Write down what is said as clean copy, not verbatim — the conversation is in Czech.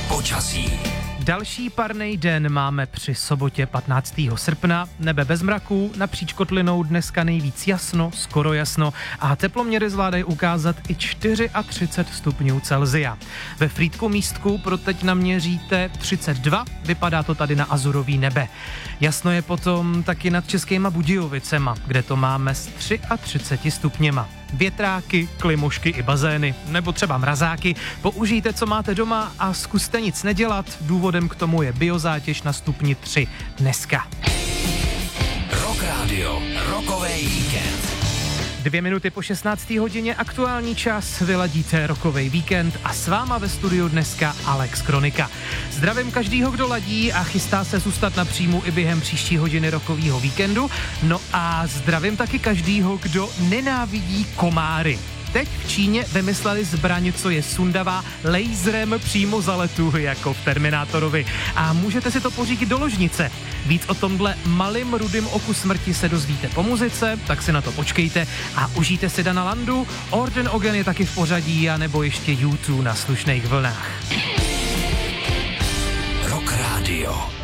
počasí. Další parnej den máme při sobotě 15. srpna. Nebe bez mraků, napříč kotlinou dneska nejvíc jasno, skoro jasno a teploměry zvládají ukázat i 34 stupňů Celsia. Ve Frýdku místku pro teď naměříte 32, vypadá to tady na azurový nebe. Jasno je potom taky nad Českýma Budějovicema, kde to máme s 33 stupněma. Větráky, klimušky i bazény, nebo třeba mrazáky. Použijte, co máte doma a zkuste nic nedělat. Důvodem k tomu je biozátěž na stupni 3 dneska. Rock Radio, rokovej víkend. 2 minuty po 16. hodině aktuální čas, vyladíte rokovej víkend a s váma ve studiu dneska Alex Kronika. Zdravím každýho, kdo ladí a chystá se zůstat na příjmu i během příští hodiny rokovýho víkendu. No a zdravím taky každýho, kdo nenávidí komáry. Teď v Číně vymysleli zbraň, co je sundavá laserem přímo za letu, jako v Terminátorovi. A můžete si to pořídit do ložnice. Víc o tomhle malým rudým oku smrti se dozvíte po muzice, tak si na to počkejte a užijte si Dana Landu, Orden Ogen je taky v pořadí, anebo ještě U2 na slušných vlnách. Rock Radio.